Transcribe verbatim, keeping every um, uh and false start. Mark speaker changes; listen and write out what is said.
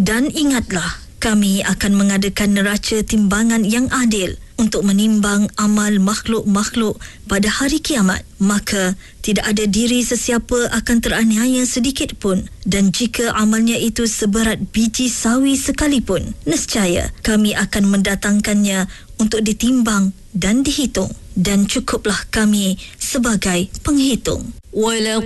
Speaker 1: Dan ingatlah, kami akan mengadakan neraca timbangan yang adil untuk menimbang amal makhluk-makhluk pada hari kiamat. Maka tidak ada diri sesiapa akan teraniaya sedikit pun, dan jika amalnya itu seberat biji sawi sekalipun, nescaya kami akan mendatangkannya untuk ditimbang dan dihitung, dan cukuplah kami sebagai penghitung.